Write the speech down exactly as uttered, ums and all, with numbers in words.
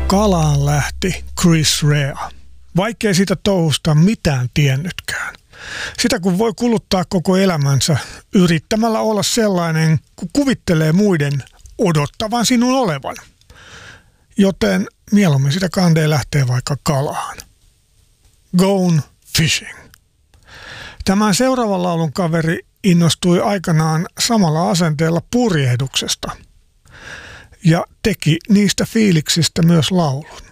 Kalaan lähti Chris Rea. Vaikkei siitä touhusta mitään tiennytkään. Sitä kun voi kuluttaa koko elämänsä yrittämällä olla sellainen, kun kuvittelee muiden odottavan sinun olevan. Joten mieluummin sitä kandee lähtee vaikka kalaan. Gone fishing. Tämän seuraavan laulun kaveri innostui aikanaan samalla asenteella purjehduksesta ja teki niistä fiiliksistä myös laulun.